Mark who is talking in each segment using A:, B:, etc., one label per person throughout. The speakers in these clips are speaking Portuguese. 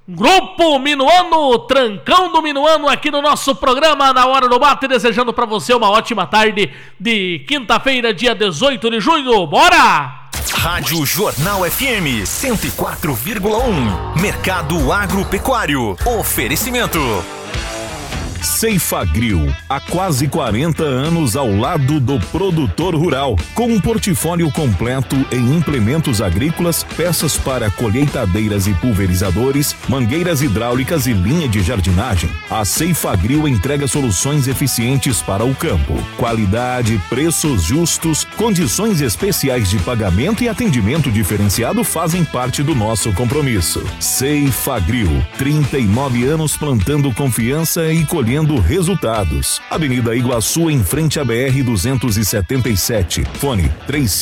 A: Grupo Minuano, Trancão do Minuano aqui no nosso programa Na Hora do Bate, desejando pra você uma ótima tarde de quinta-feira, dia 18 de junho. Bora!
B: Rádio Jornal FM 104,1. Mercado Agropecuário. Oferecimento
C: Ceifagrill, há quase 40 anos ao lado do produtor rural, com um portfólio completo em implementos agrícolas, peças para colheitadeiras e pulverizadores, mangueiras hidráulicas e linha de jardinagem. A Ceifagrill entrega soluções eficientes para o campo. Qualidade, preços justos, condições especiais de pagamento e atendimento diferenciado fazem parte do nosso compromisso. Ceifagrill, 39 anos plantando confiança e colhendo resultados. Avenida Iguaçu, em frente à BR-277. Fone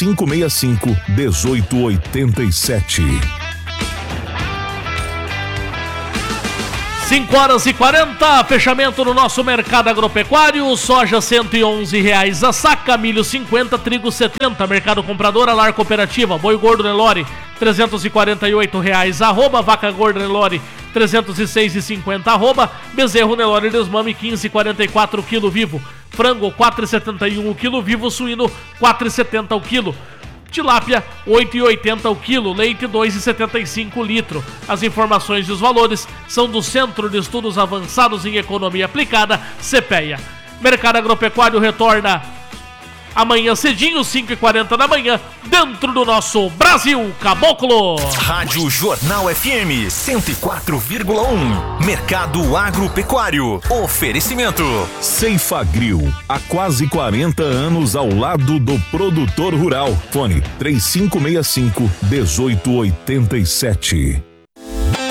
C: 3565-1887.
A: 5h40, fechamento no nosso mercado agropecuário. Soja R$111 a saca, milho 50, trigo 70. Mercado comprador, Alar Cooperativa. Boi gordo Nelore R$348, arroba. Vaca gorda Nelore R$306,50, arroba. Bezerro Nelore Desmame 15,44 o quilo vivo. Frango 4,71 o quilo vivo. Suíno 4,70 o quilo. Tilápia, 8,80 o quilo, leite 2,75 o litro. As informações e os valores são do Centro de Estudos Avançados em Economia Aplicada, CEPEA. Mercado Agropecuário retorna amanhã cedinho, 5h40 da manhã, dentro do nosso Brasil Caboclo.
B: Rádio Jornal FM 104,1. Mercado Agropecuário. Oferecimento
C: Ceifagrill, há quase 40 anos ao lado do produtor rural. Fone 3565-1887.